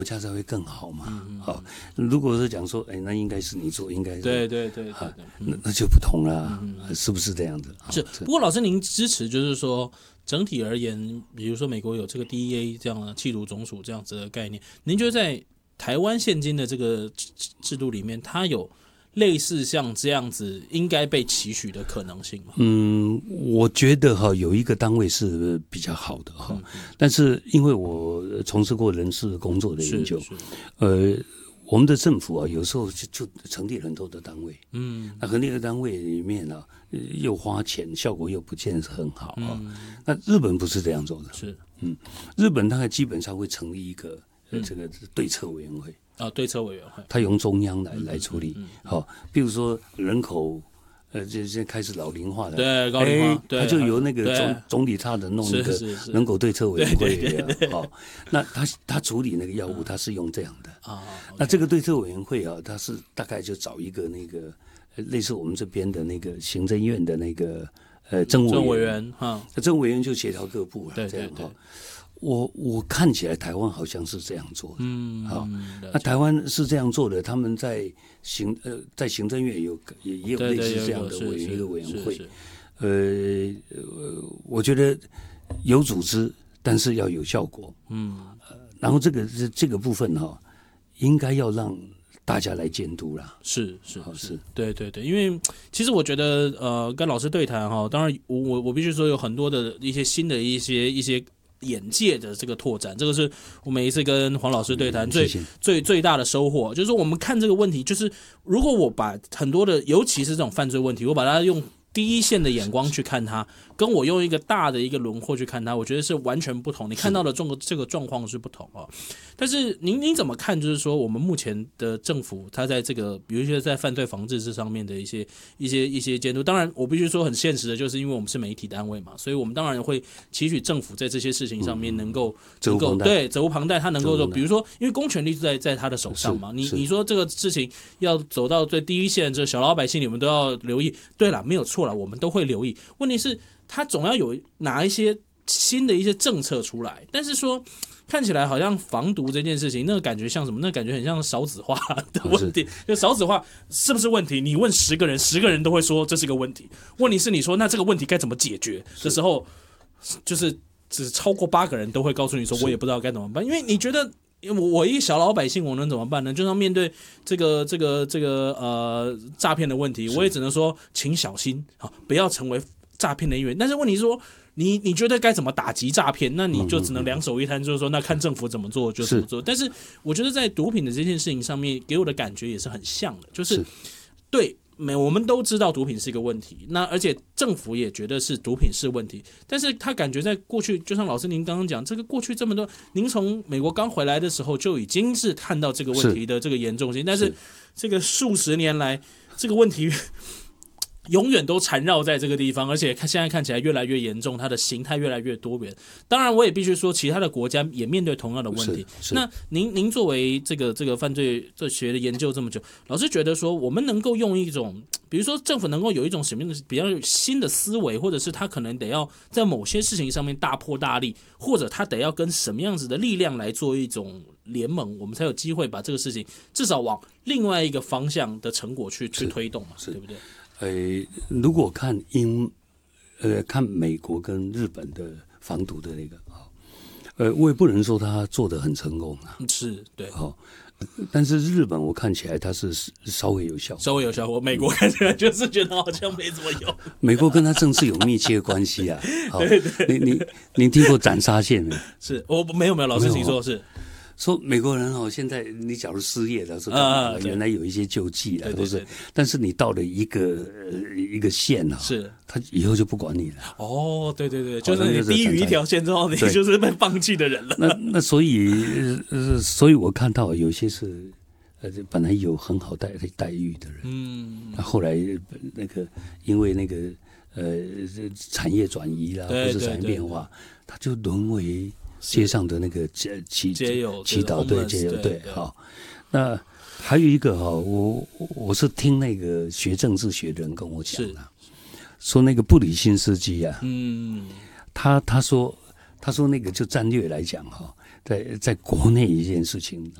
国家才会更好嘛。好，如果是讲说，那应该是你做，应该是对， 那就不同了，是不是这样子？ 是。不过老师，您支持就是说，整体而言，比如说美国有这个 DEA 这样的缉毒总署这样子的概念，您觉得在台湾现今的这个制度里面，它有类似像这样子应该被期许的可能性吗？ 我觉得有一个单位是比较好的但是因为我从事过人事工作的研究，我们的政府有时候就成立很多的单位，那成立的单位里面又花钱，效果又不见得很好那日本不是这样做的， 是， 日本大概基本上会成立一个这个对策委员会。 对策委员会， 他用中央来处理，比如说人口，现在开始老龄化了， 对，高龄化， 他就由那个总理他的弄那个人口对策委员会，那他处理那个药物，他是用这样的那这个对策委员会他是大概就找一个那个类似我们这边的那个行政院的那个政务委员政务委员就协调各部了，这样我看起来台湾好像是这样做的，那台湾是这样做的，他们在行政院也有类似这样的一个委员会，我觉得有组织，但是要有效果，然后这个部分应该要让大家来监督啦， 是，对，因为其实我觉得跟老师对谈当然我必须说有很多的一些新的一些眼界的这个拓展，这个是我每一次跟黄老师对谈最大的收获，就是说我们看这个问题，就是如果我把很多的，尤其是这种犯罪问题，我把它用第一线的眼光去看它，跟我用一个大的一个轮廓去看它，我觉得是完全不同。你看到的这个状况是不同但是您怎么看？就是说我们目前的政府，它在这个比如说在犯罪防治这上面的一些监督，当然我必须说很现实的，就是因为我们是媒体单位嘛，所以我们当然会期许政府在这些事情上面能够责无旁贷，他能够说，比如说因为公权力在他的手上嘛，你说这个事情要走到最第一线，这小老百姓你们都要留意。对了，没有错了，我们都会留意。问题是，他总要有拿一些新的一些政策出来，但是说看起来好像防毒这件事情，那个感觉像什么？那个感觉很像少子化的问题。就少子化是不是问题？你问10个人，10个人都会说这是个问题。问题是你说那这个问题该怎么解决的时候，就是只超过8个人都会告诉你说我也不知道该怎么办，因为你觉得。我一小老百姓，我能怎么办呢？就要面对这个诈骗的问题，我也只能说，请小心不要成为诈骗的一员。但是问题是说，你觉得该怎么打击诈骗？那你就只能两手一摊，就是说，那看政府怎么做就怎么做。但是我觉得在毒品的这件事情上面，给我的感觉也是很像的，就是对。我们都知道毒品是一个问题，那而且政府也觉得是毒品是问题，但是他感觉在过去，就像老师您刚刚讲，这个过去这么多，您从美国刚回来的时候就已经是看到这个问题的这个严重性，但是这个数十年来，这个问题永远都缠绕在这个地方，而且现在看起来越来越严重，它的形态越来越多元。当然，我也必须说，其他的国家也面对同样的问题。那您作为这个犯罪学的研究这么久，老师觉得说，我们能够用一种，比如说政府能够有一种什么样的比较新的思维，或者是他可能得要在某些事情上面大破大立，或者他得要跟什么样子的力量来做一种联盟，我们才有机会把这个事情至少往另外一个方向的成果去推动嘛，对不对？ 如果看美国跟日本的防毒的那个我也不能说他做得很成功是对但是日本我看起来它是稍微有效， 我美国看起来就是觉得好像没怎么用。 美国跟他政治有密切关系啊。对，你听过斩杀线没？ 是我没有，老师请说是。 说美国人现在你假如失业了，说原来有一些救济了，都是，但是你到了一个线是他以后就不管你了。对，就是你低于一条线之后，你就是被放弃的人了。 那所以我看到有些是本来有很好待遇的人，那后来那个因为那个产业转移啦，或者产业变化，他就沦为街上的那个祈祷对，好。那还有一个我是听那个学政治学的人跟我讲的，说那个布里辛斯基他说那个就战略来讲在国内一件事情。